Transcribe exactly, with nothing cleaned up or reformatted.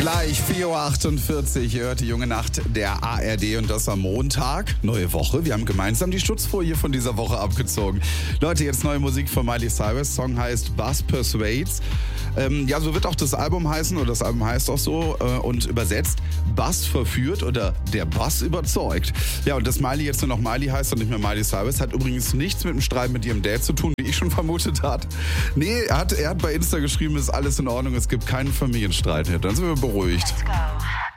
Gleich vier Uhr achtundvierzig, ihr hört die junge Nacht der A R D und das am Montag. Neue Woche, wir haben gemeinsam die Schutzfolie von dieser Woche abgezogen. Leute, jetzt neue Musik von Miley Cyrus, Song heißt Buzz Persuades. Ähm, ja, so wird auch das Album heißen, oder das Album heißt auch so, äh, und übersetzt Buzz verführt oder der Buzz überzeugt. Ja, und dass Miley jetzt nur noch Miley heißt und nicht mehr Miley Cyrus, hat übrigens nichts mit dem Streit mit ihrem Dad zu tun, wie ich schon vermutet hat. Nee, er hat, er hat bei Insta geschrieben, ist alles in Ordnung, es gibt keinen Familienstreit. Dann sind wir beruhigt. Let's go.